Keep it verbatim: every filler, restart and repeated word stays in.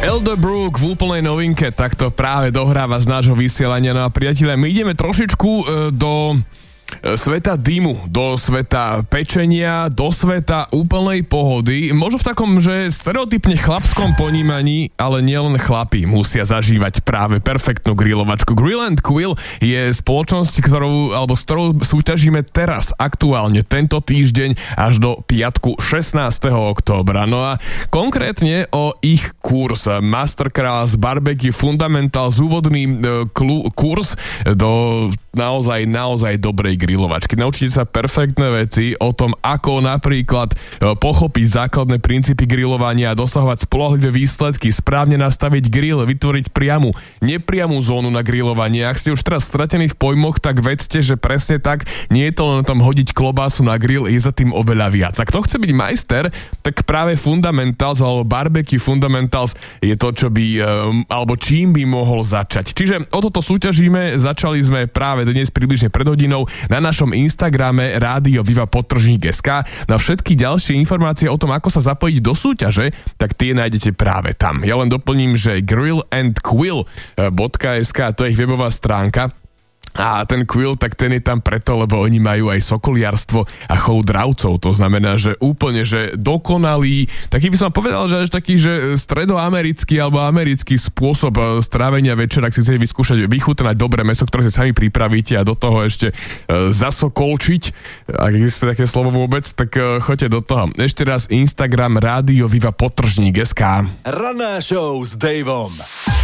Elderbrook v úplnej novinke takto práve dohráva z nášho vysielania. No a priatelia, my ideme trošičku e, do sveta dymu, do sveta pečenia, do sveta úplnej pohody. Možno v takom, že stereotypne chlapskom ponímaní, ale nielen chlapi musia zažívať práve perfektnú grilovačku. Grill and Quill je spoločnosť, ktorou, alebo s ktorou súťažíme teraz, aktuálne, tento týždeň až do piatku šestnásteho októbra. No a konkrétne o ich kurz Masterclass Barbecue Fundamentals, úvodný e, klu, kurz do naozaj, naozaj dobrej grilovačky. Naučite sa perfektné veci o tom, ako napríklad pochopiť základné princípy grilovania a dosahovať spoľahlivé výsledky, správne nastaviť grill, vytvoriť priamu, nepriamu zónu na grilovanie. Ak ste už teraz stratení v pojmoch, tak vedzte, že presne tak, nie je to len o tom hodiť klobásu na grill, je za tým oveľa viac. A kto chce byť majster, tak práve Fundamentals alebo Barbecue Fundamentals je to, čo by, alebo čím by mohol začať. Čiže o toto súťažíme, začali sme práve dnes približne pred hodinou na našom Instagrame Rádio Viva podtržník bodka es ká. Na všetky ďalšie informácie o tom, ako sa zapojiť do súťaže, tak tie nájdete práve tam. Ja len doplním, že grill and quill bodka es ká, to je ich webová stránka. A ten Quill, tak ten je tam preto, lebo oni majú aj sokoliarstvo a chov dravcov. To znamená, že úplne, že dokonalý, taký by som povedal, že až taký, že stredoamerický alebo americký spôsob strávenia večera, ak si chcete vyskúšať, vychutnať dobré mäso, ktoré si sami pripravíte a do toho ešte zasokolčiť, ak existuje také slovo vôbec, tak choďte do toho. Ešte raz Instagram Rádio Viva podtržník bodka es ká. Ranná show s Davom.